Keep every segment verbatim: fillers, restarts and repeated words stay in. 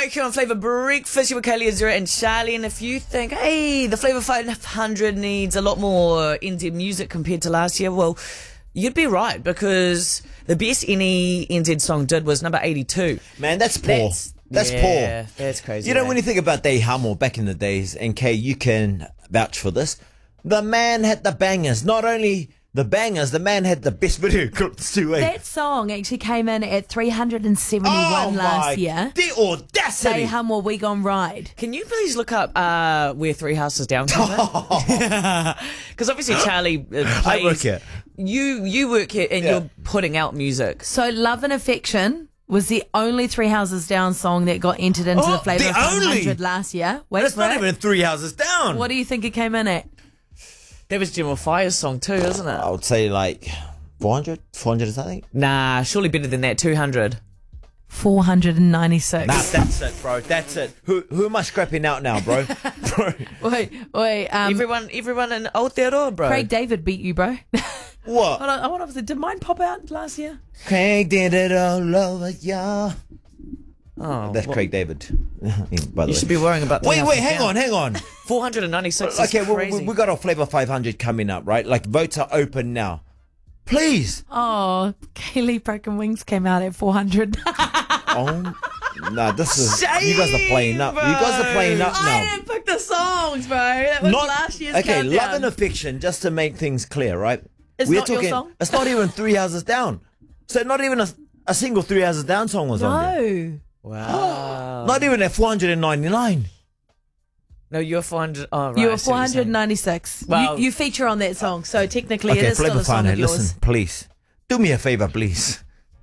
right here on Flavour Breakfast. You were Kaylee Azura and Charlie. And if you think, hey, the Flavour five hundred needs a lot more indie music compared to last year, well, you'd be right, because the best any N Z song did was number eighty-two. Man, that's poor. That's, That's yeah, poor. That's crazy. You know, eh? when you think about Dave Hamo back in the days, and Kay, you can vouch for this, the man had the bangers. Not only the bangers, the man had the best video clips too, eh? That song actually came in at three hundred seventy-one oh last my, year. the audacity! Say hum or we gone ride. Can you please look up uh, where Three Houses Down came in? Because obviously Charlie uh, plays. I work here. You, you work here and Yeah. you're putting out music. So Love and Affection was the only Three Houses Down song that got entered into Oh, the Flavour the five hundred only? last year. Wait That's for not it. even three houses down. What do you think it came in at? That was General Fire's song too, isn't it? I would say like four hundred, four hundred or something. Nah, surely better than that, two hundred. four hundred ninety-six. Nah, that's it, bro. That's it. Who who am I scrapping out now, bro? bro. Wait, wait. Um, everyone everyone in Aotearoa, bro. Craig David beat you, bro. What? Hold on, I wonder if did mine pop out last year? Craig did it all over ya. Oh, That's well, Craig David. By the You way. should be worrying about Wait, Three wait, Houses hang Down. on, hang on. four hundred ninety-six Okay, is well, crazy. we, we got our Flavour five hundred coming up, right? Like, votes are open now. Please. Oh, Kaylee Broken Wings came out at four hundred. Oh, no, this is. You guys are playing up. You guys are playing up I now. didn't pick the songs, bro. That was Not- last year's okay, countdown. Love and Affection, just to make things clear, right? It's We're not your talking, song? It's not even Three Houses Down. So not even a, a single Three Houses Down song was on there. No. Wow. Not even at four hundred ninety-nine. No, you're four hundred. Oh, right. You I were see what four you're saying. hundred ninety-six. Well- you, you feature on that song, so technically it Okay, is still Flavour a song five hundred, of yours. listen, please. Do me a favour, please.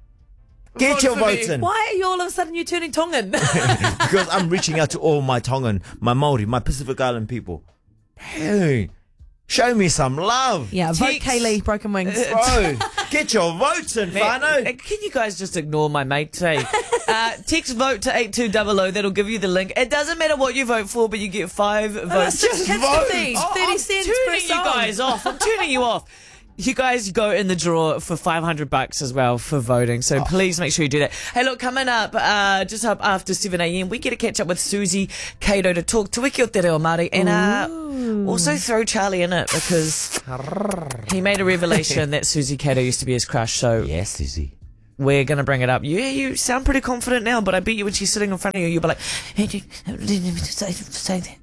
Get Vote your for me. votes in. Why are you all of a sudden you turning Tongan? Because I'm reaching out to all my Tongan, my Māori, my Pacific Island people. Hey, show me some love. yeah, vote Teeks. Kaylee Broken Wings. Bro, get your votes in, Man, whānau. uh, can you guys just ignore my mate today? uh, text vote to eight two double oh. That'll give you the link. It doesn't matter what you vote for, but you get five votes. just Catch vote. the feed. Oh, thirty I'm cents turning per you song. guys off. I'm turning you off. You guys go in the draw for five hundred bucks as well for voting. So please make sure you do that. Hey, look, coming up, uh, just up after seven a.m, we get to catch up with Susie Cato to talk Te Wiki o Te Reo Māori and uh, also throw Charlie in it because he made a revelation that Susie Cato used to be his crush. So Yes, Susie. we're going to bring it up. Yeah, you sound pretty confident now, but I bet you when she's sitting in front of you, you'll be like, hey, do you- say, say that.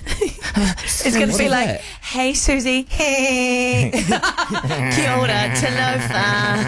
It's going to What be is like, that? hey, Susie. Hey. Kia ora, talofa.